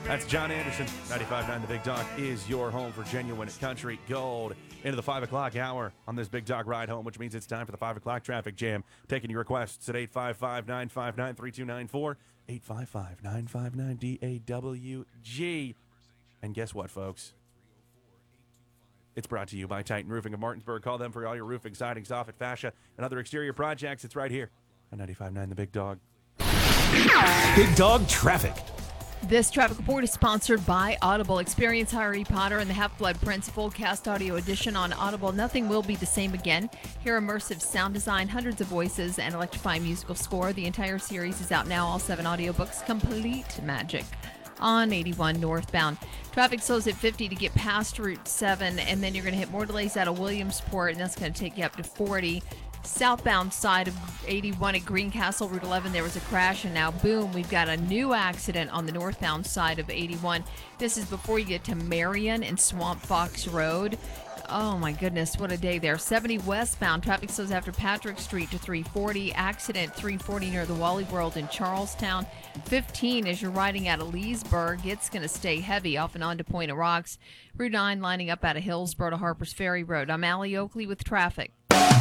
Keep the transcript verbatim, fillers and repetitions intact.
That's John Anderson. ninety-five point nine The Big Dog is your home for genuine country gold. Into the five o'clock hour on this Big Dog ride home, which means it's time for the five o'clock traffic jam. Taking your requests at eight five five, nine five nine, three two nine four, eight five five, nine five nine, D A W G. And guess what, folks? It's brought to you by Titan Roofing of Martinsburg. Call them for all your roofing, siding, soffit, fascia, and other exterior projects. It's right here on ninety-five point nine The Big Dog. Big Dog Traffic. This traffic report is sponsored by Audible. Experience Harry Potter and the Half-Blood Prince full cast audio edition on Audible. Nothing will be the same again. Hear immersive sound design, hundreds of voices, and electrifying musical score. The entire series is out now. All seven audiobooks. Complete magic on eighty-one northbound. Traffic slows at fifty to get past Route seven, and then you're going to hit more delays out of Williamsport, and that's going to take you up to forty. Southbound side of eighty-one at Greencastle, Route eleven, there was a crash, and now, boom, we've got a new accident on the northbound side of eighty-one. This is before you get to Marion and Swamp Fox Road. Oh, my goodness, what a day there. seventy westbound, traffic slows after Patrick Street to three forty. Accident three forty near the Wally World in Charlestown. fifteen as you're riding out of Leesburg. It's going to stay heavy off and on to Point of Rocks. Route nine lining up out of Hillsborough to Harpers Ferry Road. I'm Allie Oakley with traffic.